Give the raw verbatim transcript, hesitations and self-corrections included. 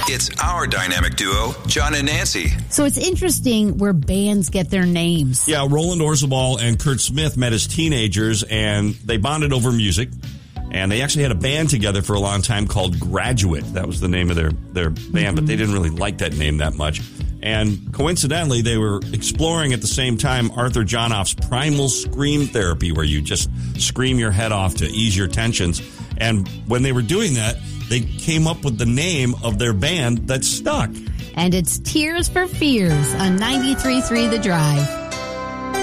It's our dynamic duo, John and Nancy. So it's interesting where bands get their names. Yeah, Roland Orzabal and Kurt Smith met as teenagers, and they bonded over music. And they actually had a band together for a long time called Graduate. That was the name of their, their band, mm-hmm. but they didn't really like that name that much. And coincidentally, they were exploring at the same time Arthur Jonoff's primal scream therapy, where you just scream your head off to ease your tensions. And when they were doing that, they came up with the name of their band that stuck. And it's Tears for Fears on ninety-three point three The Drive.